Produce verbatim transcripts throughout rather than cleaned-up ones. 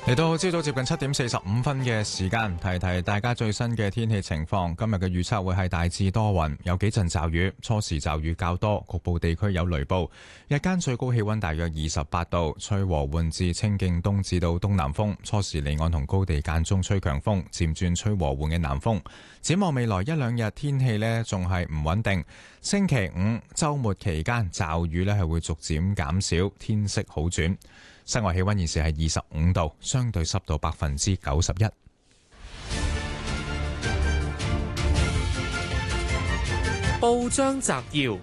嚟到朝早接近七點四十五分嘅時間，提提大家最新嘅天氣情況。今日嘅預測會係大致多雲，有幾陣驟雨，初時驟雨較多，局部地區有雷暴。日間最高氣溫大約二十八度，吹和緩至清勁東至到東南風。初時離岸同高地間中吹強風，漸轉吹和緩嘅南風。展望未來一兩日天氣呢仲係唔穩定。星期五周末期間驟雨呢係會逐漸減少，天色好轉。室外氣溫現時係二十五度，相對濕度百分之九十一。 報章摘要：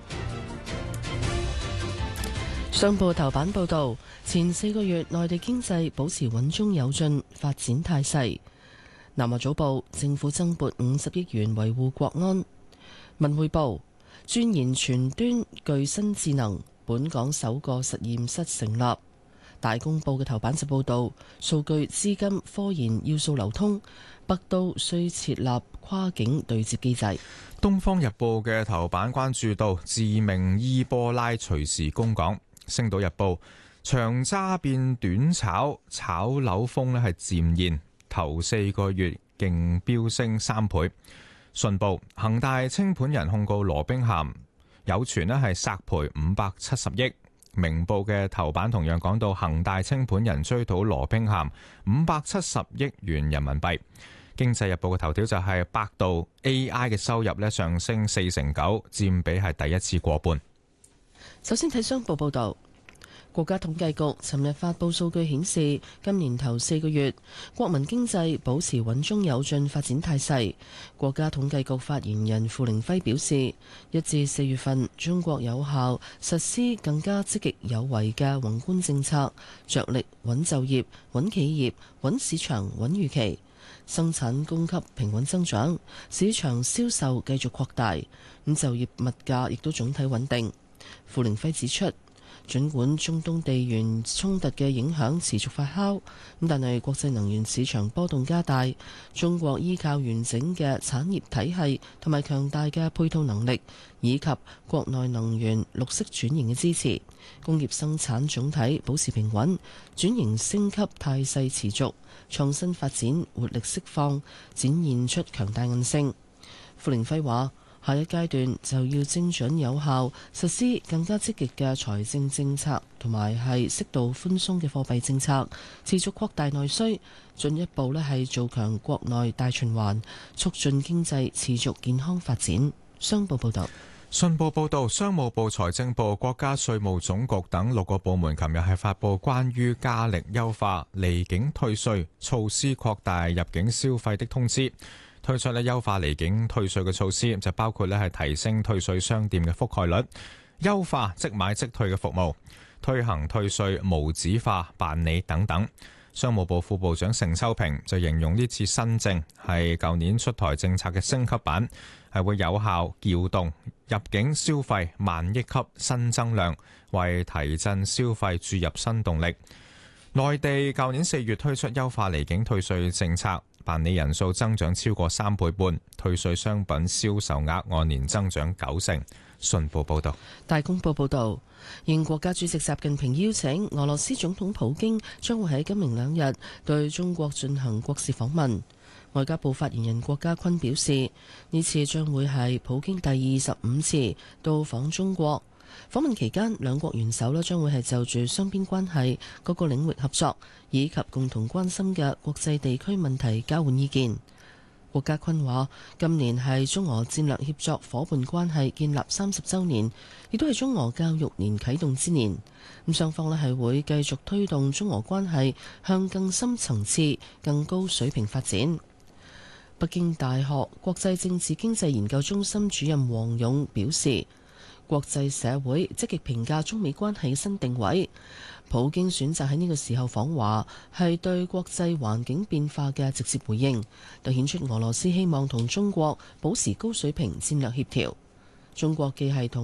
上報頭版報道，前四個月內地經濟保持穩中有進，發展態勢。南華早報，政府增撥五十億元維護國安。文匯報，鑽研全端具新智能，本港首個實驗室成立。大公報嘅頭版就報道，數據資金科研要素流通，北都需設立跨境對接機制。 東方日報嘅頭版關注到致命伊波拉隨時攻港。星島日報，長揸變短炒，炒樓風咧係漸現，頭四個月勁飆升三倍。信報，恒大清盤人控告羅兵咸，有傳咧係索賠五百七十億。明報嘅頭版同樣講到恒大清盤人追討羅兵咸五百七十億元人民幣。經濟日報嘅頭條就係百度 A I 嘅收入咧上升四成九，佔比係第一次過半。 首先睇商報報道。國家統計局尋日發布數據顯示，今年頭四個月，國民經濟保持穩中有進發展態勢。國家統計局發言人付凌暉表示，一至四月份，中國有效實施更加積極有為嘅宏觀政策，着力穩就業、穩企業、穩市場、穩預期，生產供給平穩增長，市場銷售繼續擴大，咁就業物價亦都總體穩定。付凌暉指出，儘管中東地緣衝突嘅影響持續發酵，咁但係國際能源市場波動加大，中國依靠完整嘅產業體系同埋強大嘅配套能力，以及國內能源綠色轉型嘅支持，工業生產總體保持平穩，轉型升級態勢持續，創新發展活力釋放，展現出強大韌性。付凌暉話：下一階段就要精準有效實施更加積極嘅財政政策，同埋係適度寬鬆嘅貨幣政策，持續擴大內需，進一步咧係做強國內大循環，促進經濟持續健康發展。商報報道。 信報報導，商務部、財政部、國家稅務總局等六個部門琴日係發布關於加力優化離境退稅措施、擴大入境消費的通知。推出咧優化離境退稅嘅措施，就包括咧係提升退稅商店嘅覆蓋率，優化即買即退嘅服務，推行退稅無紙化辦理等等。商務部副部長盛秋平就形容呢次新政係舊年出台政策嘅升級版，係會有效撬動入境消費萬億級新增量，為提振消費注入新動力。內地舊年四月推出優化離境退稅政策，辦理人數增長超過三倍半，退稅商品銷售額按年增長九成。信報報道。 大公報報道，應國家主席習近平邀請，俄羅斯總統普京將會喺今明兩日對中國進行國事訪問。外交部發言人郭家坤表示，呢次將會係普京第二十五次到訪中國。訪問期間，兩國元首咧將會係就住雙邊關係各個領域合作，以及共同關心嘅國際地區問題交換意見。郭家坤話：今年係中俄戰略協作夥伴關係建立三十週年，亦都係中俄教育年啟動之年。咁雙方咧係會繼續推動中俄關係向更深層次、更高水平發展。北京大學國際政治經濟研究中心主任王勇表示，國際社會積極評價中美關係嘅新定位。普京選擇喺呢個時候訪華，係對國際環境變化嘅直接回應，凸顯出俄羅斯希望同中國保持高水平戰略協調。中國既係同